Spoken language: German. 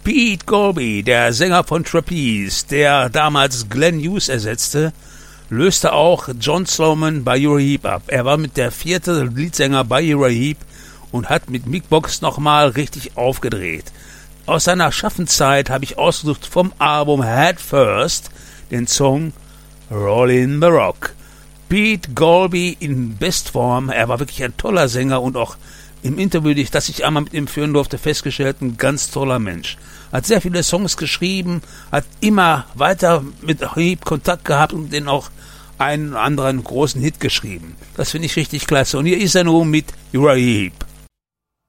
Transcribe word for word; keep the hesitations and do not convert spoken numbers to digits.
Pete Golby, der Sänger von Trapeze, der damals Glenn Hughes ersetzte, löste auch John Sloman bei Uriah Heep ab. Er war mit der vierte Leadsänger bei Uriah Heep und hat mit Mick Box nochmal richtig aufgedreht. Aus seiner Schaffenszeit habe ich ausgesucht vom Album Head First den Song Rollin' the Rock. Pete Golby in Bestform, er war wirklich ein toller Sänger und auch im Interview, das ich einmal mit ihm führen durfte, festgestellt, ein ganz toller Mensch. Hat sehr viele Songs geschrieben, hat immer weiter mit Heep Kontakt gehabt und den auch einen oder anderen großen Hit geschrieben. Das finde ich richtig klasse. Und hier ist er nun mit Uriah Heep.